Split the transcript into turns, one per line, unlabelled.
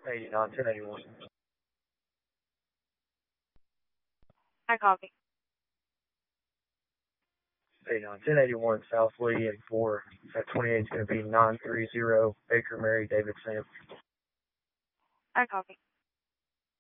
89, 1081.
I copy.
89, 1081 South Lee and 4. That 28 is going to be 930 Baker Mary David Sam.
I copy.